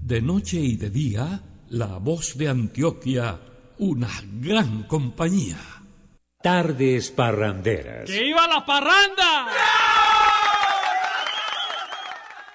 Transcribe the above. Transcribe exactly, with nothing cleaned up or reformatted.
De noche y de día, la voz de Antioquia, una gran compañía. Tardes parranderas. ¡Que iba la parranda!